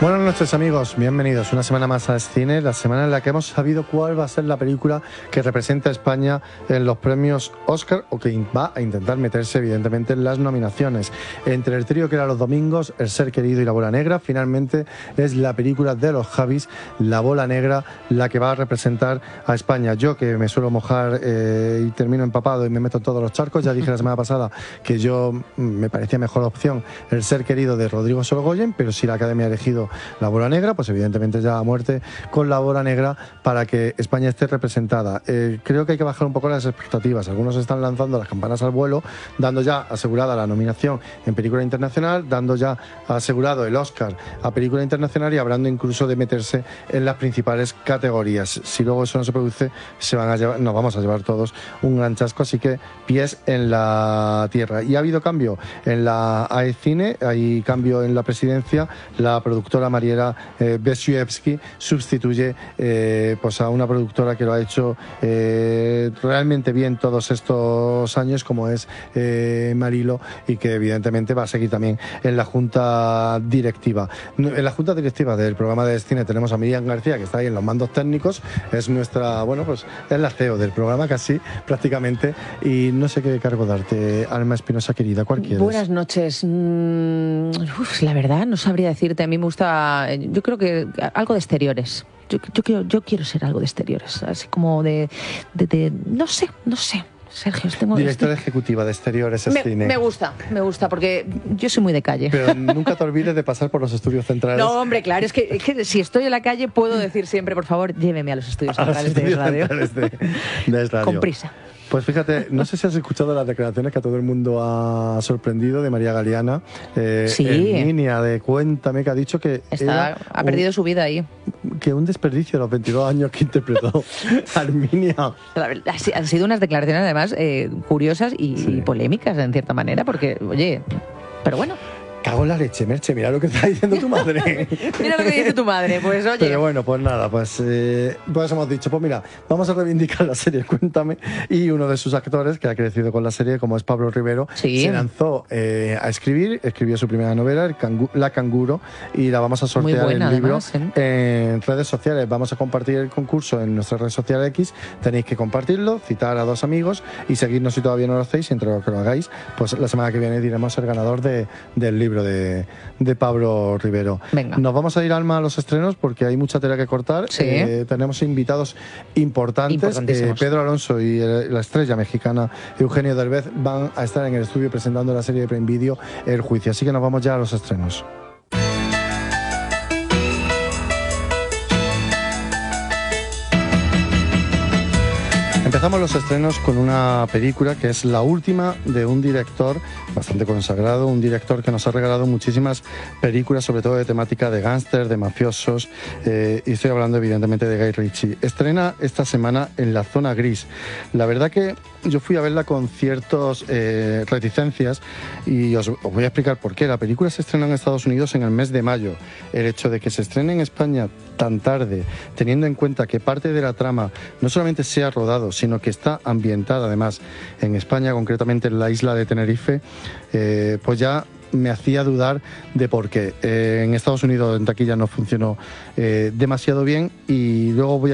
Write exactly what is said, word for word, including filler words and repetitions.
Buenas noches, amigos, bienvenidos una semana más a Cine, la semana en la que hemos sabido cuál va a ser la película que representa a España en los premios Oscar, o que va a intentar meterse evidentemente en las nominaciones. Entre el trío que era los domingos, El ser querido y La bola negra, finalmente es la película de los Javis, La bola negra, la que va a representar a España. Yo, que me suelo mojar eh, y termino empapado y me meto en todos los charcos, ya dije la semana pasada que yo me parecía mejor opción El ser querido de Rodrigo Sorogoyen, pero si la Academia ha elegido La bola negra, pues evidentemente ya a muerte con La bola negra para que España esté representada. Eh, creo que hay que bajar un poco las expectativas. Algunos están lanzando las campanas al vuelo, dando ya asegurada la nominación en película internacional, dando ya asegurado el Oscar a película internacional y hablando incluso de meterse en las principales categorías. Si luego eso no se produce, se van a llevar, nos vamos a llevar todos un gran chasco, así que pies en la tierra. Y ha habido cambio en la A E Cine, hay cambio en la presidencia. La productora Mariela eh, Besiewski sustituye eh, pues a una productora que lo ha hecho eh, realmente bien todos estos años, como es eh, Marilo, y que evidentemente va a seguir también en la junta directiva. En la junta directiva del programa de Cine tenemos a Miriam García, que está ahí en los mandos técnicos, es nuestra, bueno, pues es la C E O del programa casi, prácticamente, y no sé qué cargo darte. Alma Espinosa, querida, ¿cuál quieres? Buenas noches. Mm, uf, la verdad, no sabría decirte. A mí me gusta, yo creo que algo de exteriores. Yo, yo, quiero, yo quiero ser algo de exteriores, así como de, de, de no sé, no sé. Sergio, tengo... Directora ejecutiva de Exteriores me, Cine. Me gusta, me gusta, porque yo soy muy de calle. Pero nunca te olvides de pasar por los estudios centrales. No, hombre, claro, es que, es que si estoy en la calle puedo decir siempre, por favor, lléveme a los estudios a centrales los estudios de radio. Centrales de, de radio. Con prisa. Pues fíjate, no sé si has escuchado las declaraciones que a todo el mundo ha sorprendido de María Galeana. Eh, sí. Herminia de Cuéntame, que ha dicho que Está, ha perdido un, su vida ahí. Que un desperdicio a los veintidós años que interpretó a Herminia. La verdad, han sido unas declaraciones además eh, curiosas y, sí. y polémicas en cierta manera, porque, oye, pero bueno. Cago en la leche, Merche, mira lo que está diciendo tu madre. Mira lo que dice tu madre, pues oye. Pero bueno, pues nada, pues, eh, pues hemos dicho, pues mira, vamos a reivindicar la serie Cuéntame, y uno de sus actores que ha crecido con la serie, como es Pablo Rivero, sí. se lanzó eh, a escribir, escribió su primera novela, el cangu La Canguro, y la vamos a sortear Muy buena, el libro además, ¿eh? en redes sociales. Vamos a compartir el concurso en nuestra red social X, tenéis que compartirlo, citar a dos amigos y seguirnos si todavía no lo hacéis, y entre lo que lo hagáis, pues la semana que viene diremos el ganador de, del libro de, de Pablo Rivero. Venga. Nos vamos a ir, Alma, a los estrenos porque hay mucha tela que cortar. Sí. Eh, tenemos invitados importantes. Eh, Pedro Alonso y el, la estrella mexicana Eugenio Derbez van a estar en el estudio presentando la serie de Prime Video El Juicio. Así que nos vamos ya a los estrenos. Empezamos los estrenos con una película que es la última de un director bastante consagrado, un director que nos ha regalado muchísimas películas, sobre todo de temática de gángster, de mafiosos, eh, y estoy hablando evidentemente de Guy Ritchie. Estrena esta semana en La Zona Gris. La verdad que yo fui a verla con ciertas eh, reticencias y os, os voy a explicar por qué. La película se estrena en Estados Unidos en el mes de mayo. El hecho de que se estrene en España tan tarde, teniendo en cuenta que parte de la trama no solamente se ha rodado, sino que está ambientada además en España, concretamente en la isla de Tenerife, eh, pues ya me hacía dudar de por qué. Eh, en Estados Unidos en taquilla no funcionó eh, demasiado bien, y luego voy a